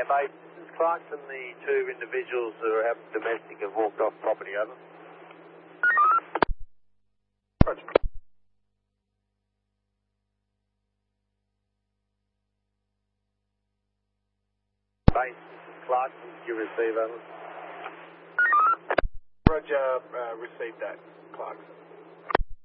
mate. This is Clarkson, the two individuals who are having domestic have walked off property, over. Base, this is Clarkson, did you receive, over? Roger, received that, Clarkson.